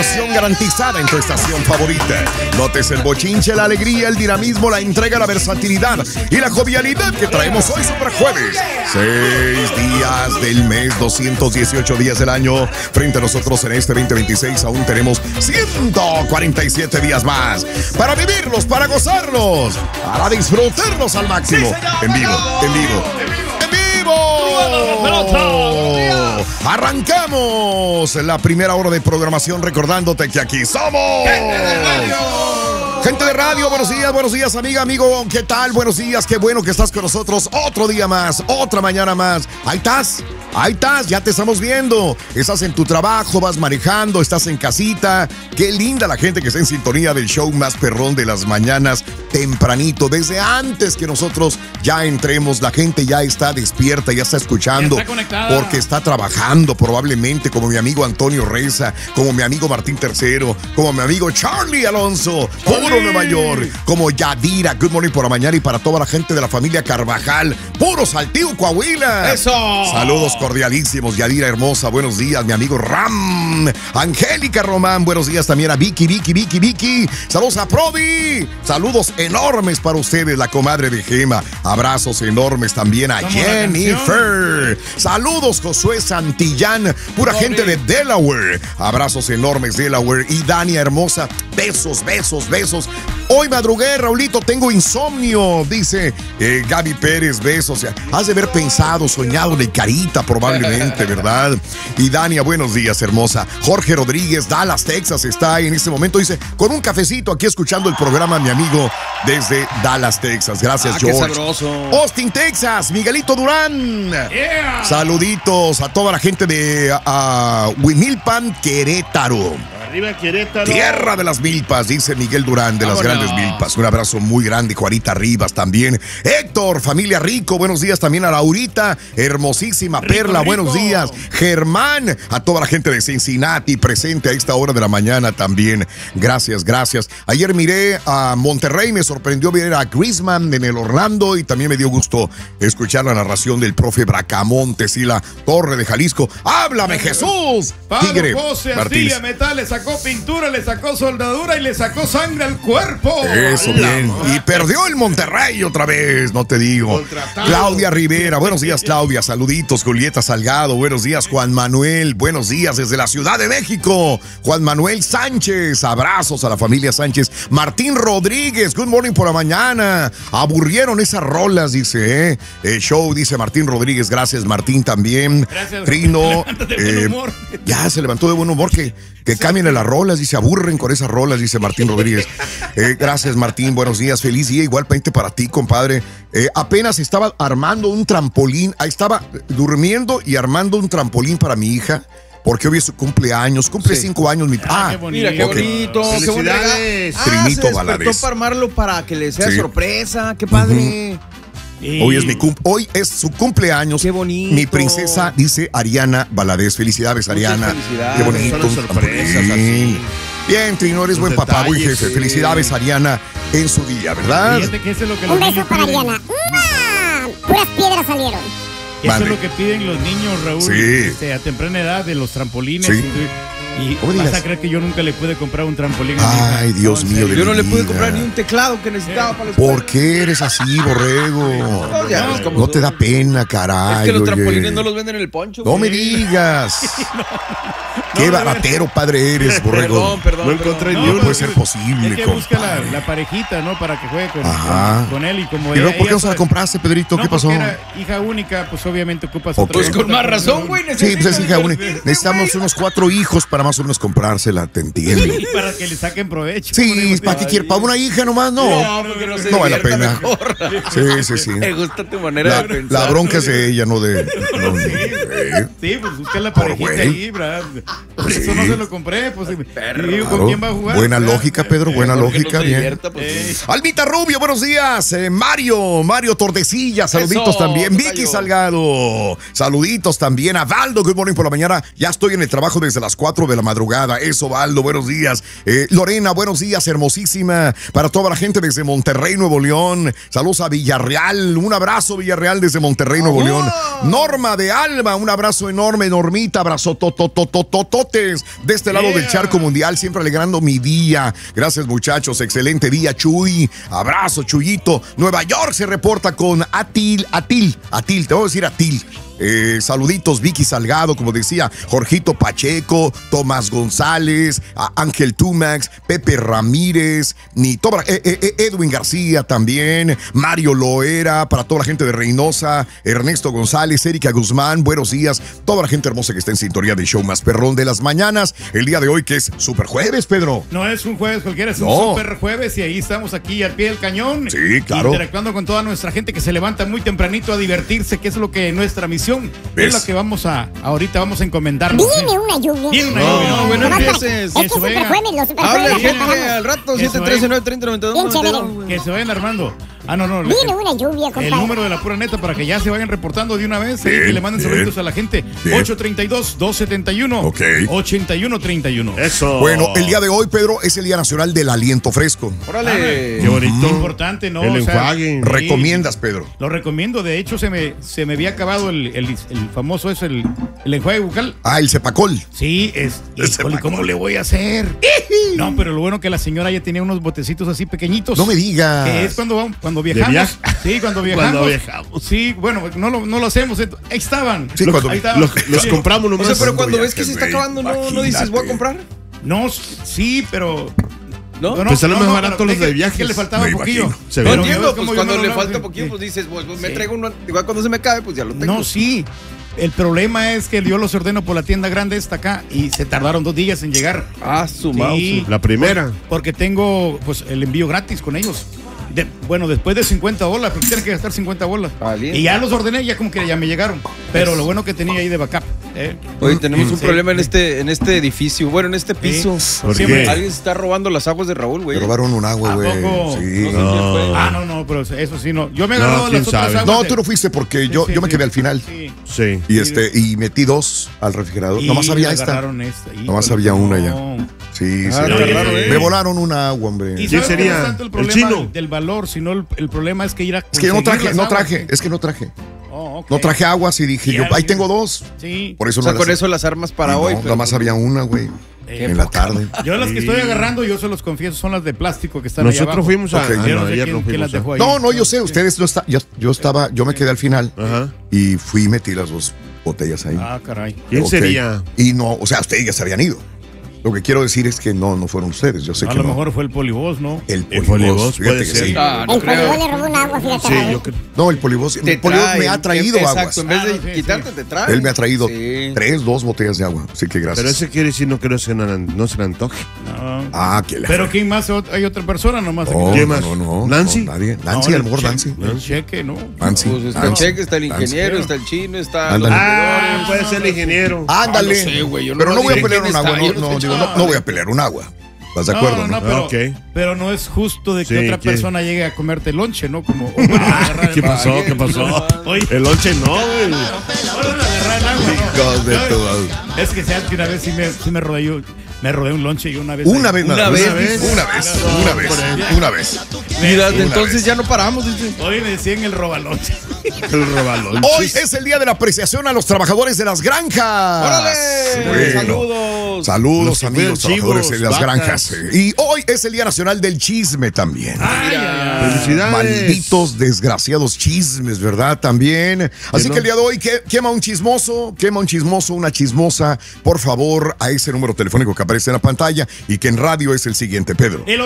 diversión garantizada en tu estación favorita. Notes el bochinche, la alegría, el dinamismo, la entrega, la versatilidad y la jovialidad que traemos hoy Super Jueves. 6 días del mes, 218 días del año. Frente a nosotros en este 2026 aún tenemos 147 días más para vivirlos, para gozarlos, para disfrutarlos al máximo. Sí, en vivo. Arrancamos la primera hora de programación recordándote que aquí somos Gente de Radio. Buenos días, amiga, amigo, ¿qué tal? Buenos días, qué bueno que estás con nosotros. Otro día más, otra mañana más. Ahí estás, ya te estamos viendo. Estás en tu trabajo, vas manejando, estás en casita. Qué linda la gente que está en sintonía del show más perrón de las mañanas, tempranito. Desde antes que nosotros ya entremos, la gente ya está despierta, ya está escuchando. Ya está conectada. Porque está trabajando probablemente, como mi amigo Antonio Reza, como mi amigo Martín III, como mi amigo Charlie Alonso, puro Nueva York, como Yadira, Good Morning por la mañana, y para toda la gente de la familia Carvajal, puro Saltillo, Coahuila. ¡Eso! Saludos cordialísimos, Yadira hermosa, buenos días, mi amigo Ram, Angélica Román, buenos días también a Vicky, saludos a Prodi, saludos enormes para ustedes, la comadre de Gema, abrazos enormes también a Jennifer, saludos Josué Santillán, pura gente de Delaware, abrazos enormes Delaware, y Dania hermosa, besos. Hoy madrugué, Raulito, tengo insomnio, dice Gaby Pérez, besos. Has de haber pensado, soñado de carita probablemente, ¿verdad? Y Dania, buenos días, hermosa. Jorge Rodríguez, Dallas, Texas, está en este momento, dice, con un cafecito aquí escuchando el programa, mi amigo, desde Dallas, Texas. Gracias, George. Qué sabroso. Austin, Texas, Miguelito Durán. Yeah. Saluditos a toda la gente de Huimilpan, Querétaro. Arriba Querétaro. Tierra de las milpas, dice Miguel Durán, de las grandes milpas. Un abrazo muy grande, Juanita Rivas también. Héctor, familia Rico, buenos días también a Laurita, hermosísima Perla, buenos días. Germán, a toda la gente de Cincinnati presente a esta hora de la mañana también. Gracias. Ayer miré a Monterrey, me sorprendió ver a Griezmann en el Orlando y también me dio gusto escuchar la narración del profe Bracamontes y la Torre de Jalisco. ¡Háblame, Jesús! Tigre Martínez. Metal, le sacó pintura, le sacó soldadura y le sacó sangre al cuerpo. Eso, bien. Y perdió el Monterrey otra vez, no te digo. Claudia Rivera, buenos días, Claudia. Saluditos, Julieta Salgado, buenos días, Juan Manuel. Buenos días desde la Ciudad de México. Juan Manuel Sánchez, abrazos a la familia Sánchez. Martín Rodríguez, good morning por la mañana. Aburrieron esas rolas, dice, El show, dice Martín Rodríguez. Gracias, Martín, también. Gracias. Trino. Buen humor. Ya se levantó de buen humor, que cambien las rolas, dice, aburren con esas rolas, dice Martín Rodríguez. Gracias, Martín, buenos días, feliz día, igualmente para ti, compadre. Apenas estaba armando un trampolín, estaba durmiendo y armando un trampolín para mi hija, porque hoy es su cumpleaños, cumple 5 años mi... qué bonito. Mira, qué bonito, qué buen regalo. Trinito se Valadez. despertó para armarlo para que le sea Sí. sorpresa, qué padre. Hoy es su cumpleaños. Qué bonito. Mi princesa, dice Ariana Valadez. Felicidades, Ariana. Felicidades. Qué bonito. Son las sorpresas, Bien. así. Bien, Trino, eres Los buen papá, buen detalles, jefe. sí. Felicidades, Ariana, en su día, ¿verdad? Fíjate que eso es lo que Un los beso niños para piden. Ariana. Puras piedras salieron. Eso Mande. es lo que piden los niños, Raúl. Sí. A temprana edad, de los trampolines. Sí. Y ¿Cómo vas digas? a creer que yo nunca le pude comprar un trampolín a mi hija. Ay, Dios No, en mío. serio. Yo no le pude vida. comprar ni un teclado que necesitaba para la escuela. ¿Por qué eres así, borrego? No, ya ves cómo No son. te da pena, caray. Es que los oye. trampolines no los venden en el poncho. No me güey. digas. Qué baratero padre eres, borrego. Perdón. No encontré No, ni uno. pero Puede ser posible, Es que busca compadre. la parejita, ¿no? Para que juegue Ajá. con él y como ¿Y luego ella- por qué no se ella- la compraste, Pedrito? No, ¿Qué pasó? porque era hija única, pues obviamente ocupas Ok. otra Pues cosa. con más razón, güey. Sí, pues es hija única. Necesitamos unos 4 hijos para más o menos comprársela, te entiendo. Y para que le saquen provecho. Sí, ¿para qué quiere? ¿Para una hija nomás? No. No, porque no se No vale la divierta pena. mejor. Sí. Me gusta tu manera de pensar. La bronca es de ella, no de... no, Sí, pues busca la Por parejita güey. ahí, Brad. Por eso no se lo compré, pues. Y digo, ¿con Claro. quién va a jugar? Buena ¿verdad? lógica, Pedro, buena Porque lógica, no se bien. divierta, pues, Almita Rubio, buenos días. Mario Tordecilla, saluditos Eso, también. tocayo. Vicky Salgado, saluditos también. A Valdo, good morning por la mañana. Ya estoy en el trabajo desde las 4 de la madrugada. Eso, Valdo, buenos días. Lorena, buenos días, hermosísima. Para toda la gente desde Monterrey, Nuevo León. Saludos a Villarreal. Un abrazo, Villarreal, desde Monterrey, Nuevo León. Norma de Alba, un abrazo enorme, enormita, abrazo tototototototes de este lado del charco mundial, siempre alegrando mi día. Gracias, muchachos, excelente día, Chuy. Abrazo, Chuyito. Nueva York se reporta con Atil, te voy a decir Atil. Saluditos, Vicky Salgado, como decía, Jorgito Pacheco, Tomás González, Ángel Tumax, Pepe Ramírez, Edwin García también, Mario Loera, para toda la gente de Reynosa, Ernesto González, Erika Guzmán, buenos días, toda la gente hermosa que está en sintonía del show más perrón de las mañanas, el día de hoy que es Super Jueves, Pedro. No es un jueves cualquiera, es un Super Jueves y ahí estamos aquí al pie del cañón. Sí, claro. Interactuando con toda nuestra gente que se levanta muy tempranito a divertirse, que es lo que nuestra misión. Es lo que ahorita vamos a encomendarnos. Viene una lluvia. Viene una lluvia. No, bueno, empieces. Es que Super Jueves, los Super Habla, Jueves. gente, al rato, 713-930-92. Que se vayan armando. No. Viene una lluvia, compadre. El número de la pura neta para que ya se vayan reportando de una vez y le manden saluditos a la gente. 832-271-8131. Eso. Bueno, el día de hoy, Pedro, es el Día Nacional del Aliento Fresco. Órale. Qué bonito. Importante, ¿no? El enjuague. ¿Recomiendas, Pedro? Lo recomiendo. De hecho, se me había acabado el famoso el enjuague bucal. El Cepacol. Sí, ¿cómo le voy a hacer? No, pero lo bueno que la señora ya tenía unos botecitos así pequeñitos. No me digas. Que es cuando viajamos. Sí, cuando viajamos. Sí, bueno, no lo hacemos. Ahí estaban. Sí, los compramos nomás. O sea, pero cuando ves que se está acabando, no dices, voy a comprar. No, sí, pero... ¿No? Pues salen más baratos los de viaje. Que le faltaba poquillo. No entiendo, pues cuando le falta poquillo, pues dices, pues me traigo uno, igual cuando se me cae, pues ya lo tengo. No, sí. El problema es que yo los ordeno por la tienda grande esta acá y se tardaron 2 días en llegar. Su mouse. La primera. Porque tengo pues el envío gratis con ellos. Después de 50 bolas, porque tienes que gastar 50 bolas. Y ya los ordené, ya como que ya me llegaron. Pero lo bueno que tenía ahí de backup. Oye, tenemos un problema en este edificio, bueno, en este piso. ¿Por qué? Alguien se está robando las aguas de Raúl, güey. Me robaron un agua, güey. Sí. No, pero eso sí, no. Yo me he agarrado las otras aguas. No, tú no fuiste porque yo me quedé al final. Sí. Y metí 2 al refrigerador. Nomás había esta. Nomás había una ya. Sí. Me volaron una agua, hombre. ¿Y quién sería? No tanto el problema chino del valor, sino el problema es que ir a Es que no traje. No traje aguas y dije yo, ahí tengo 2. Sí. Por eso con eso las armas para hoy. No, nomás había una, güey. En la tarde. Yo las que estoy agarrando, yo se los confieso, son las de plástico que están Nosotros allá fuimos a... yo sé, ustedes yo me quedé al final. Y fui y metí las 2 botellas ahí. Caray. ¿Quién sería? Y no, o sea, ustedes ya se habían ido. Lo que quiero decir es que no fueron ustedes. Yo sé que a lo mejor fue el Polibos, ¿no? El Polibos, fíjate que sí. El Polibos le robó un agua, fíjate. Sí, no, el Polibos me ha traído aguas. Exacto, en vez de quitarte, te trae. Él me ha traído 2 botellas de agua. Así que gracias. Pero ese quiere decir, no creo que no se le antoje. Pero ¿quién más? ¿Hay otra persona nomás? ¿Quién más? No. ¿Nancy? Nadie. Nancy, a lo mejor Nancy. El Cheque, ¿no? Nancy. Pues está el Cheque, está el ingeniero, está el chino, está... puede ser el ingeniero. Ándale. Pero no voy a pelear un agua. No voy a pelear un agua. ¿Estás de acuerdo? Pero no es justo de que otra persona llegue a comerte lonche, ¿no? Como, ¿Qué pasó? El lonche no, güey. Es que sea que una vez sí me rodé un lonche y una vez. Una vez. Mira, entonces ya no paramos, dice. Hoy me decían el robalonche. Hoy es el día de la apreciación a los trabajadores de las granjas. ¡Órale! Saludos. Saludos, amigos trabajadores de las granjas. Y hoy es el Día Nacional del Chisme también. Felicidades. Malditos, desgraciados chismes, ¿verdad? También. Así que el día de hoy, quema un chismoso, una chismosa, por favor, a ese número telefónico que aparece en la pantalla y que en radio es el siguiente, Pedro. El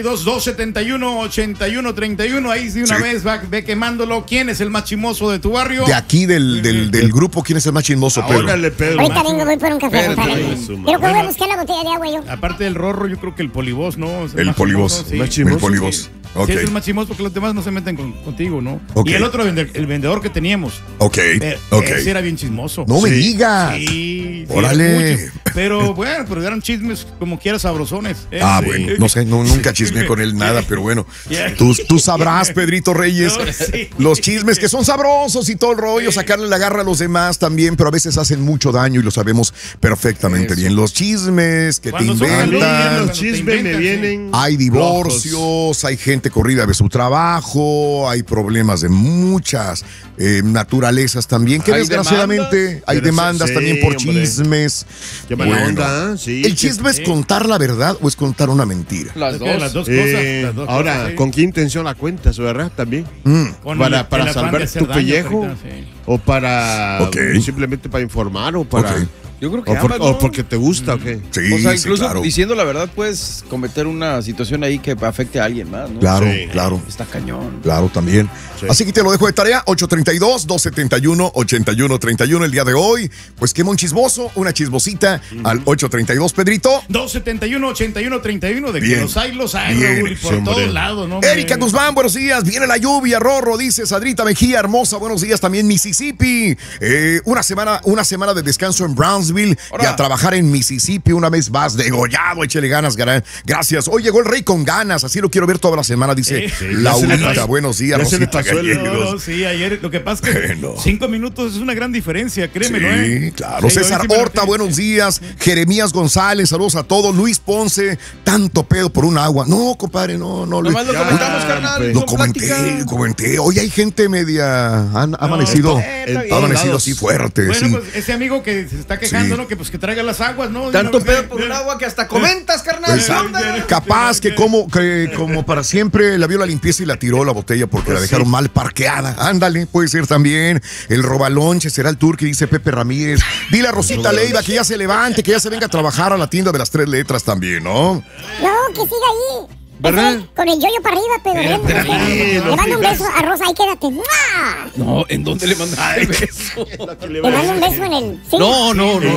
832-271-8131. Ahí de una vez ve quemándolo. ¿Quién es el más chismoso de tu barrio? De aquí del grupo, ¿quién es el más chismoso, Pedro? Órale, Pedro. Ahorita voy por un café, compadre. Pero que voy a buscar la botella de agua yo. Aparte del Rorro, yo creo que el Polibos, ¿no? El Polibos. Sí. El Polibos. Okay. Sí, es el más chismoso porque los demás no se meten contigo, ¿no? Okay. Y el otro, el vendedor que teníamos. Ese era bien chismoso. No me digas. Sí. Órale. Pero bueno, eran chismes como quieras sabrosones. Bueno, no sé, nunca chismeé con él nada, pero bueno. Tú sabrás, Pedrito Reyes, los chismes que son sabrosos y todo el rollo, sacarle la garra a los demás también, pero a veces hacen mucho daño y lo sabemos perfectamente bien. Los chismes que te inventan. Los chismes me vienen. Hay divorcios, hay gente gente corrida de su trabajo, hay problemas de muchas naturalezas también, que desgraciadamente hay demandas también por chismes. Qué mala onda, sí. ¿El chisme es contar la verdad o es contar una mentira? Las dos cosas. Ahora, ¿con qué intención la cuentas, verdad? También. Para salvar tu pellejo, o para simplemente para informar, o para... Yo creo que o porque te gusta, ¿o qué? Sí, o sea, incluso claro. Diciendo la verdad puedes cometer una situación ahí que afecte a alguien más, ¿no? Claro, claro. Está cañón. Claro, también. Sí. Así que te lo dejo de tarea, 832-271-8131 el día de hoy. Pues quema un chismoso, una chismosita al 832, Pedrito. 271-8131, de que los hay, Raúl, y por todos lados, ¿no? Erika Guzmán, buenos días, viene la lluvia, Rorro, dice Sadrita Mejía, hermosa, buenos días también, Mississippi. Una semana de descanso en Brownsville. Y a trabajar en Mississippi una vez más, degollado, échele ganas, gracias. Hoy llegó el rey con ganas, así lo quiero ver toda la semana, dice Laurita. Buenos días, Rosita Gallegos. Sí, ayer, lo que pasa es que 5 minutos es una gran diferencia, créemelo. Sí, claro. Sí, César Horta, buenos días. Jeremías González, saludos a todos. Luis Ponce, tanto pedo por un agua. No, compadre, no. Nomás lo comentamos, carnal. Lo comenté. Hoy hay gente media, ha amanecido así fuerte. Bueno, pues ese amigo que se está quejando, ¿no? Que traiga las aguas, ¿no? Tanto pedo por un agua que hasta comentas, carnal. Capaz que como para siempre la vio la limpieza y la tiró la botella porque la dejaron mal parqueada. Ándale, puede ser también. El robalonche será el tour que dice Pepe Ramírez. Dile a Rosita Leiva que ya se levante, que ya se venga a trabajar a la tienda de las 3 letras también, ¿no? No, que siga ahí. ¿Verdad? Con el yoyo para arriba, pero le mando un beso a Rosa, ahí quédate. No, ¿en dónde le mandaste el beso? Le mando un beso en el... ¿sí? No.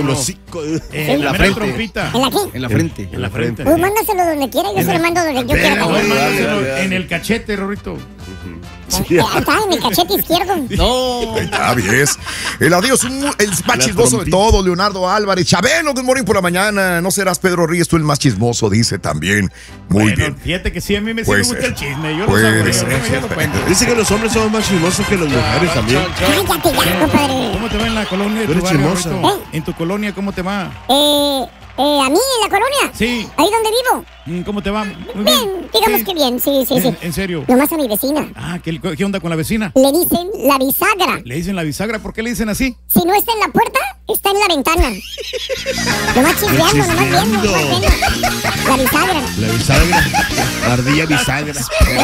En la frente. ¿En la qué? En la frente. En la frente. Pues mándaselo donde quiera, yo se lo mando donde yo quiera. Mándaselo en el cachete, Rorrito. Sí. Está en mi cachete izquierdo. No. Está bien. El adiós, el más chismoso de todo, Leonardo Álvarez. Chabelo, good morning por la mañana. No serás Pedro Ríos, tú el más chismoso, dice también. Muy bien. Fíjate que sí, a mí me gusta el chisme. Yo Dice que los hombres somos más chismosos que las mujeres también. Cállate ya, compadre. ¿Cómo te va en la colonia de tu barrio? En tu colonia, ¿cómo te va? ¿A mí en la colonia? Sí. ¿Ahí donde vivo? ¿Cómo te va? Bien, digamos que bien, sí. ¿En serio? Nomás a mi vecina. Ah, ¿qué onda con la vecina? Le dicen la bisagra. ¿Le dicen la bisagra? ¿Por qué le dicen así? Si no está en la puerta, está en la ventana. Nomás chismeando, nomás viendo. La bisagra. La bisagra. Ardilla bisagra.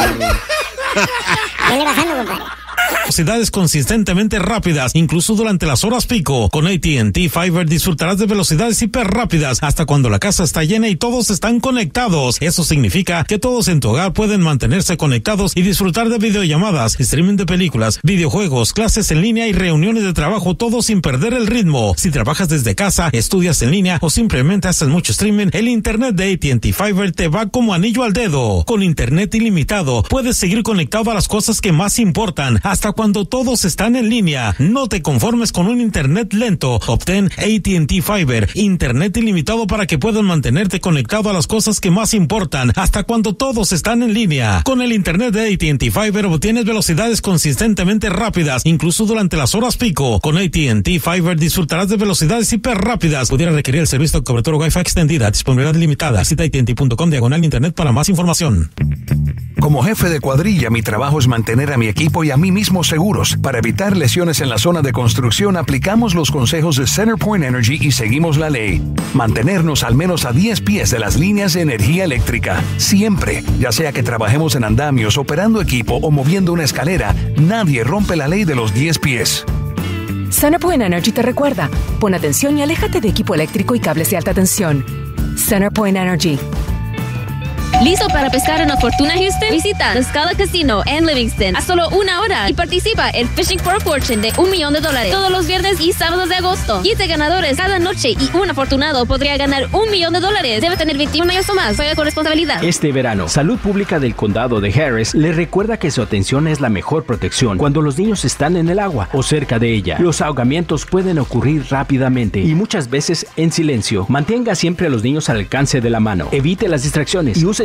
Dale bajando, compadre. Velocidades consistentemente rápidas, incluso durante las horas pico. Con AT&T Fiber disfrutarás de velocidades hiper rápidas hasta cuando la casa está llena y todos están conectados. Eso significa que todos en tu hogar pueden mantenerse conectados y disfrutar de videollamadas, streaming de películas, videojuegos, clases en línea y reuniones de trabajo, todo sin perder el ritmo. Si trabajas desde casa, estudias en línea o simplemente haces mucho streaming, el internet de AT&T Fiber te va como anillo al dedo. Con internet ilimitado, puedes seguir conectado a las cosas que más importan hasta cuando todos están en línea. No te conformes con un internet lento. Obtén AT&T Fiber, internet ilimitado para que puedas mantenerte conectado a las cosas que más importan hasta cuando todos están en línea. Con el internet de AT&T Fiber obtienes velocidades consistentemente rápidas, incluso durante las horas pico. Con AT&T Fiber disfrutarás de velocidades hiper rápidas. Pudiera requerir el servicio de cobertura Wi-Fi extendida, disponibilidad limitada. Visita AT&T.com/internet para más información. Como jefe de cuadrilla, mi trabajo es mantener a mi equipo y a mí mismo seguros. Para evitar lesiones en la zona de construcción, aplicamos los consejos de CenterPoint Energy y seguimos la ley. Mantenernos al menos a 10 pies de las líneas de energía eléctrica. Siempre, ya sea que trabajemos en andamios, operando equipo o moviendo una escalera, nadie rompe la ley de los 10 pies. CenterPoint Energy te recuerda, pon atención y aléjate de equipo eléctrico y cables de alta tensión. CenterPoint Energy. ¿Listo para pescar una fortuna, Houston? Visita The Scala Casino en Livingston a solo 1 hora y participa en Fishing for a Fortune de $1 millón todos los viernes y sábados de agosto. 15 ganadores cada noche y un afortunado podría ganar $1 millón. Debe tener 21 años o más. Juega con responsabilidad. Este verano, Salud Pública del Condado de Harris le recuerda que su atención es la mejor protección cuando los niños están en el agua o cerca de ella. Los ahogamientos pueden ocurrir rápidamente y muchas veces en silencio. Mantenga siempre a los niños al alcance de la mano. Evite las distracciones y use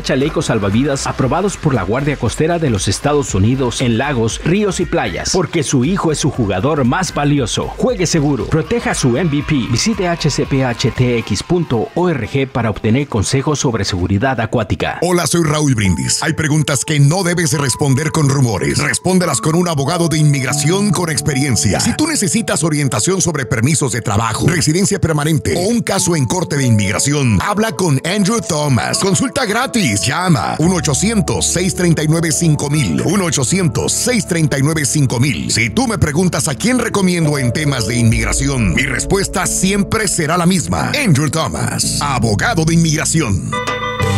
chalecos salvavidas aprobados por la Guardia Costera de los Estados Unidos en lagos, ríos y playas, porque su hijo es su jugador más valioso. Juegue seguro, proteja su MVP. Visite hcphtx.org para obtener consejos sobre seguridad acuática. Hola, soy Raúl Brindis. Hay preguntas que no debes responder con rumores. Respóndelas con un abogado de inmigración con experiencia. Si tú necesitas orientación sobre permisos de trabajo, residencia permanente o un caso en corte de inmigración, habla con Andrew Thomas. Consulta gratis. Llama 1-800-639-5000. 1-800-639-5000. Si tú me preguntas a quién recomiendo en temas de inmigración, mi respuesta siempre será la misma. Andrew Thomas, abogado de inmigración.